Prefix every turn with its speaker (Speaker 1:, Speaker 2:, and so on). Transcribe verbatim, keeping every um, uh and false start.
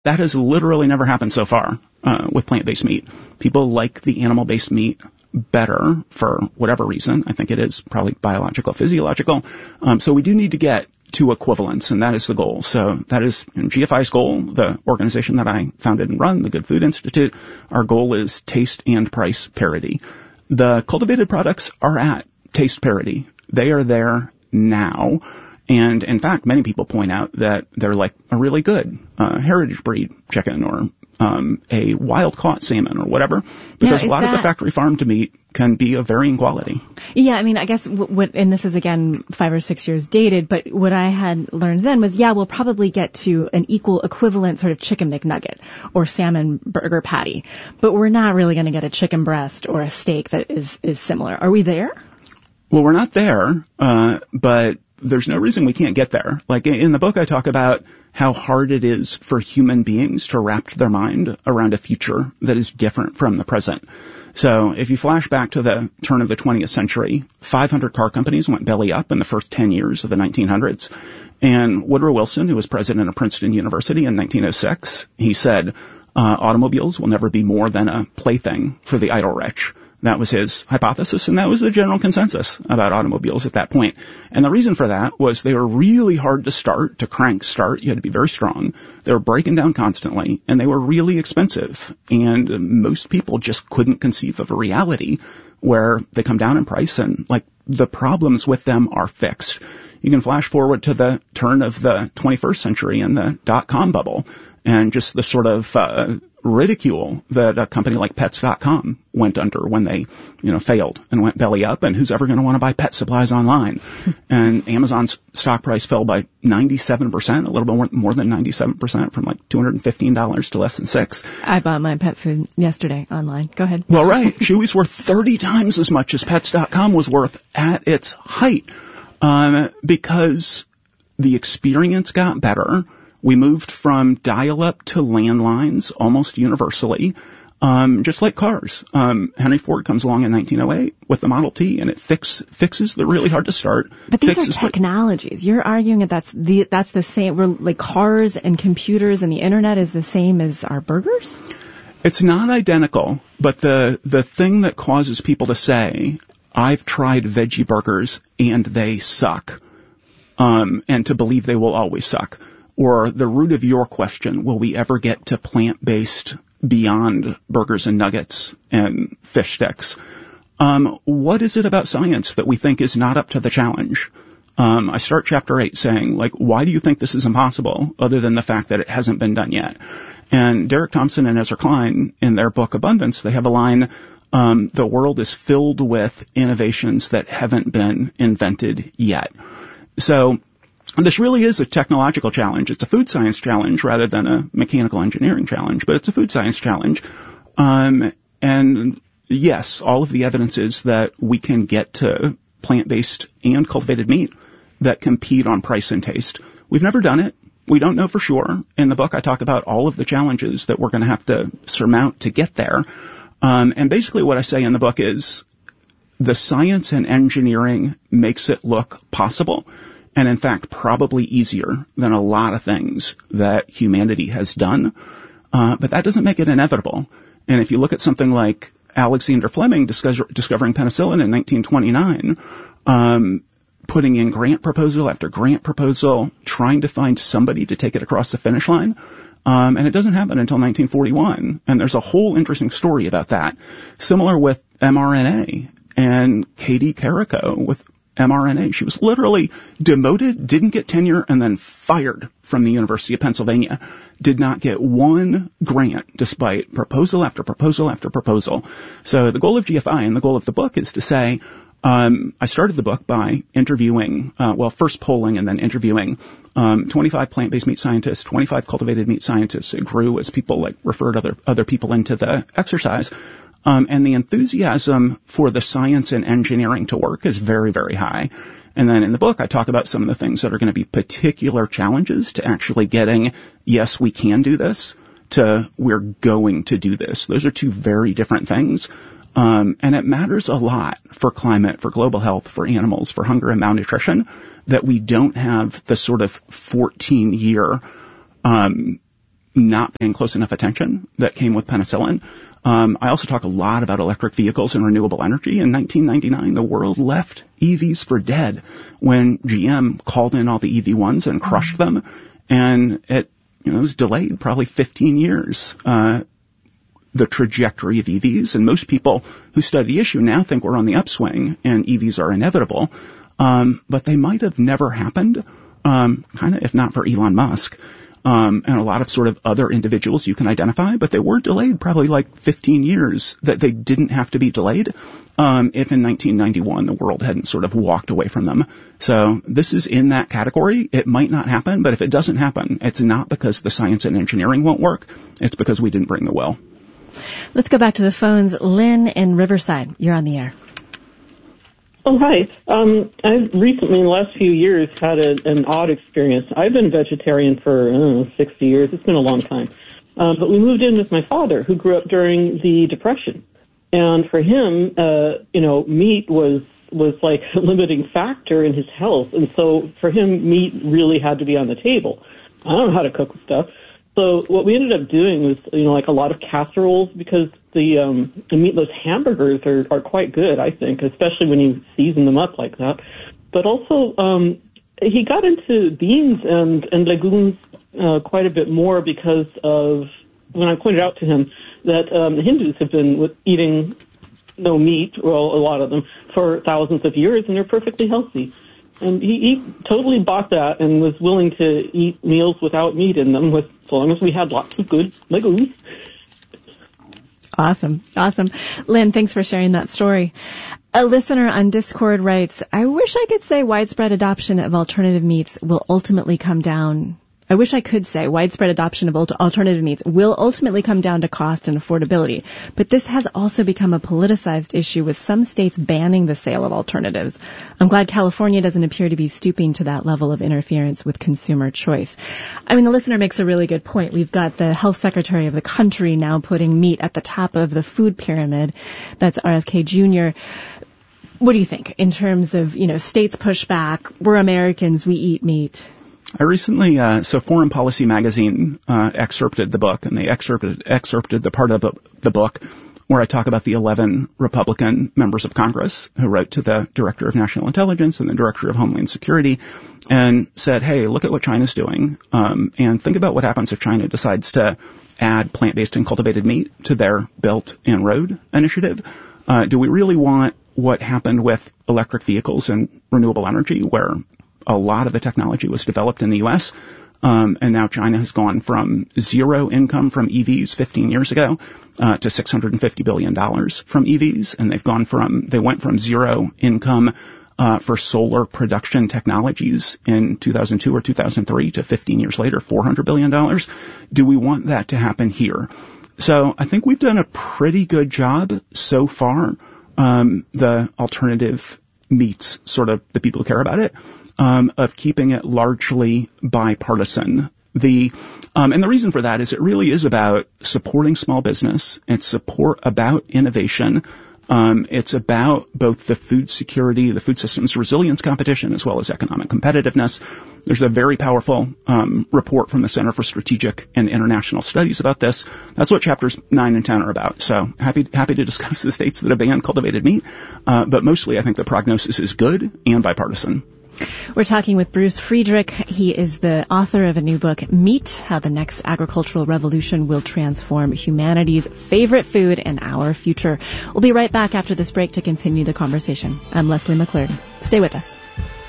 Speaker 1: That has literally never happened so far uh, with plant-based meat. People like the animal-based meat better for whatever reason. I think it is probably biological, physiological. Um, so we do need to get to equivalence, and that is the goal. So that is you know, G F I's goal, the organization that I founded and run, the Good Food Institute. Our goal is taste and price parity. The cultivated products are at taste parity. They are there now. And in fact, many people point out that they're like a really good uh, heritage breed chicken or um, a wild-caught salmon or whatever, because
Speaker 2: now,
Speaker 1: a lot
Speaker 2: that...
Speaker 1: of the factory farmed meat can be of varying quality.
Speaker 2: Yeah, I mean, I guess what, and this is again five or six years dated, but what I had learned then was, yeah, we'll probably get to an equal equivalent sort of chicken McNugget or salmon burger patty, but we're not really going to get a chicken breast or a steak that is, is similar. Are we there?
Speaker 1: Well, we're not there, uh, but there's no reason we can't get there. Like in the book, I talk about how hard it is for human beings to wrap their mind around a future that is different from the present. So if you flash back to the turn of the twentieth century, five hundred car companies went belly up in the first ten years of the nineteen hundreds. And Woodrow Wilson, who was president of Princeton University in nineteen oh six, he said, uh, automobiles will never be more than a plaything for the idle rich. That was his hypothesis, and that was the general consensus about automobiles at that point. And the reason for that was they were really hard to start, to crank start. You had to be very strong. They were breaking down constantly, and they were really expensive. And most people just couldn't conceive of a reality where they come down in price and, like, the problems with them are fixed. You can flash forward to the turn of the twenty-first century and the dot-com bubble, and just the sort of uh, ridicule that a company like Pets dot com went under when they, you know, failed and went belly up, and who's ever going to want to buy pet supplies online? And Amazon's stock price fell by ninety-seven percent, a little bit more, more than ninety-seven percent, from like two hundred fifteen dollars to less than six.
Speaker 2: I bought my pet food yesterday online. Go ahead.
Speaker 1: Well, right. Chewy's worth thirty times as much as Pets dot com was worth at its height, um, because the experience got better. We moved from dial-up to landlines almost universally, um, just like cars. Um, Henry Ford comes along in nineteen oh eight with the Model T, and it fix, fixes the really hard to start.
Speaker 2: But these are technologies. You're arguing that that's the that's the same. We're like cars and computers and the internet is the same as our burgers?
Speaker 1: It's not identical, but the the thing that causes people to say, "I've tried veggie burgers and they suck," um, and to believe they will always suck. Or the root of your question, will we ever get to plant-based beyond burgers and nuggets and fish sticks? Um, what is it about science that we think is not up to the challenge? Um, I start chapter eight saying, like, why do you think this is impossible, other than the fact that it hasn't been done yet? And Derek Thompson and Ezra Klein, in their book Abundance, they have a line, um, the world is filled with innovations that haven't been invented yet. So this really is a technological challenge. It's a food science challenge rather than a mechanical engineering challenge, but it's a food science challenge. Um, and yes, all of the evidence is that we can get to plant-based and cultivated meat that compete on price and taste. We've never done it. We don't know for sure. In the book, I talk about all of the challenges that we're going to have to surmount to get there. Um, and basically what I say in the book is the science and engineering makes it look possible. And in fact, probably easier than a lot of things that humanity has done. Uh, but that doesn't make it inevitable. And if you look at something like Alexander Fleming discover, discovering penicillin in nineteen twenty-nine, um, putting in grant proposal after grant proposal, trying to find somebody to take it across the finish line. Um, and it doesn't happen until nineteen forty-one. And there's a whole interesting story about that. Similar with mRNA and Katie Carrico with mRNA. She was literally demoted, didn't get tenure, and then fired from the University of Pennsylvania. Did not get one grant despite proposal after proposal after proposal. So the goal of G F I and the goal of the book is to say, um, I started the book by interviewing, uh, well, first polling and then interviewing um, twenty-five plant-based meat scientists, twenty-five cultivated meat scientists. It grew as people like referred other other people into the exercise. Um, and the enthusiasm for the science and engineering to work is very, very high. And then in the book, I talk about some of the things that are going to be particular challenges to actually getting, yes, we can do this, to we're going to do this. Those are two very different things. Um, and it matters a lot for climate, for global health, for animals, for hunger and malnutrition, that we don't have the sort of fourteen-year um not paying close enough attention that came with penicillin. Um, I also talk a lot about electric vehicles and renewable energy. In nineteen ninety-nine, the world left E Vs for dead when G M called in all the E V ones and crushed them. And it, you know, it was delayed probably fifteen years, uh, the trajectory of E Vs. And most people who study the issue now think we're on the upswing and E Vs are inevitable. Um, but they might have never happened, um, kind of if not for Elon Musk. Um, and a lot of sort of other individuals you can identify, but they were delayed probably like fifteen years that they didn't have to be delayed, um, if in nineteen ninety-one the world hadn't sort of walked away from them. So this is in that category. It might not happen, but if it doesn't happen, it's not because the science and engineering won't work. It's because we didn't bring the will.
Speaker 2: Let's go back to the phones. Lynn in Riverside, you're on the air.
Speaker 3: Oh, hi. Um, I've recently, in the last few years, had a, an odd experience. I've been vegetarian for, I don't know, sixty years. It's been a long time. Uh, but we moved in with my father, who grew up during the Depression. And for him, uh, you know, meat was, was like a limiting factor in his health. And so for him, meat really had to be on the table. I don't know how to cook stuff. So what we ended up doing was, you know, like a lot of casseroles, because the um, the meatless hamburgers are, are quite good, I think, especially when you season them up like that. But also, um, he got into beans and, and legumes uh, quite a bit more because of when I pointed out to him that um, the Hindus have been with eating no meat, well, a lot of them, for thousands of years, and they're perfectly healthy. And he, he totally bought that and was willing to eat meals without meat in them, with, as long as we had lots of good legumes.
Speaker 2: Awesome. Awesome. Lynn, thanks for sharing that story. A listener on Discord writes, I wish I could say widespread adoption of alternative meats will ultimately come down I wish I could say widespread adoption of alternative meats will ultimately come down to cost and affordability, but this has also become a politicized issue with some states banning the sale of alternatives. I'm glad California doesn't appear to be stooping to that level of interference with consumer choice. I mean, the listener makes a really good point. We've got the health secretary of the country now putting meat at the top of the food pyramid. That's R F K Junior What do you think in terms of, you know, states push back? We're Americans, we eat meat.
Speaker 1: I recently, uh, so Foreign Policy Magazine uh, excerpted the book, and they excerpted, excerpted the part of the book where I talk about the eleven Republican members of Congress who wrote to the Director of National Intelligence and the Director of Homeland Security and said, hey, look at what China's doing, um, and think about what happens if China decides to add plant-based and cultivated meat to their Belt and Road initiative. Uh, do we really want what happened with electric vehicles and renewable energy, where a lot of the technology was developed in the U S, um, and now China has gone from zero income from E Vs fifteen years ago uh, to six hundred fifty billion dollars from E Vs, and they've gone from they went from zero income uh, for solar production technologies in two thousand two or two thousand three to fifteen years later, four hundred billion dollars. Do we want that to happen here? So I think we've done a pretty good job so far. Um, the alternative meats, sort of the people who care about it, um, of keeping it largely bipartisan. The um, and the reason for that is it really is about supporting small business. It's support about innovation. Um, it's about both the food security, the food system's resilience competition, as well as economic competitiveness. There's a very powerful um, report from the Center for Strategic and International Studies about this. That's what chapters nine and ten are about. So happy happy to discuss the states that have banned cultivated meat, uh, but mostly I think the prognosis is good and bipartisan.
Speaker 2: We're talking with Bruce Friedrich. He is the author of a new book, Meat, How the Next Agricultural Revolution Will Transform Humanity's Favorite Food and Our Future. We'll be right back after this break to continue the conversation. I'm Leslie McClure. Stay with us.